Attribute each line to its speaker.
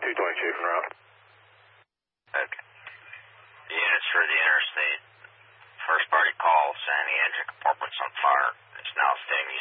Speaker 1: 222 en route.
Speaker 2: Okay. The units for the interstate. First party call saying the engine compartment's on fire. It's now staying